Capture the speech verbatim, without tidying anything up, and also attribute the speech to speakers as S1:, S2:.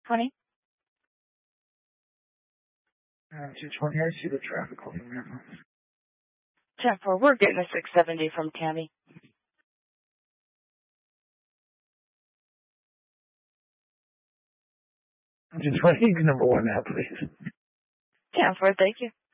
S1: twenty.
S2: Uh, two twenty, I see the traffic over there.
S1: ten four, we're getting a six seventy from Tammy.
S2: two twenty, number one now, please.
S1: ten four, thank you.